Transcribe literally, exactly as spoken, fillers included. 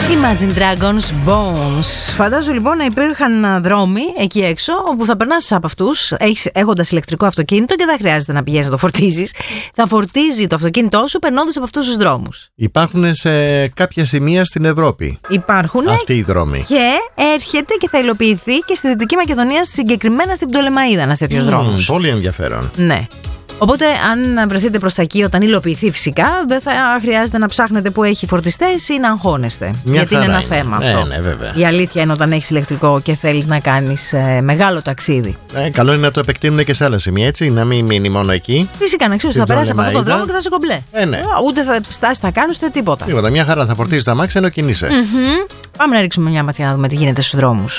Imagine Dragons Bones. Φαντάζομαι λοιπόν να υπήρχαν δρόμοι εκεί έξω όπου θα περνάς από αυτούς έχοντας ηλεκτρικό αυτοκίνητο και δεν χρειάζεται να πηγαίνεις να το φορτίζεις. Θα φορτίζει το αυτοκίνητό σου περνώντας από αυτούς τους δρόμους. Υπάρχουν σε κάποια σημεία στην Ευρώπη. Υπάρχουν αυτοί οι δρόμοι. Και έρχεται και θα υλοποιηθεί και στη Δυτική Μακεδονία, συγκεκριμένα στην Πτολεμαΐδα, ένας τέτοιος mm, δρόμος. Πολύ ενδιαφέρον. Ναι. Οπότε, αν βρεθείτε προς τα εκεί όταν υλοποιηθεί, φυσικά δεν θα χρειάζεται να ψάχνετε που έχει φορτιστές ή να αγχώνεστε. Μια γιατί είναι ένα είναι. θέμα ναι, αυτό. Ναι, βέβαια. Η αλήθεια είναι όταν έχεις ηλεκτρικό και θέλεις να κάνεις ε, μεγάλο ταξίδι. Ε, καλό είναι να το επεκτείνουν και σε άλλα σημεία, έτσι, να μην μείνει μόνο εκεί. Φυσικά, να ξέρεις, θα περάσει από αυτόν τον δρόμο και θα σε κομπλέ. Ε, ναι. Ούτε θα στάσει θα κάνεις ούτε τίποτα. Τίποτα. Μια χαρά θα φορτίζεις τα μάξια ενώ κινείσαι. Mm-hmm. Πάμε να ρίξουμε μια ματιά να δούμε τι γίνεται στους δρόμους.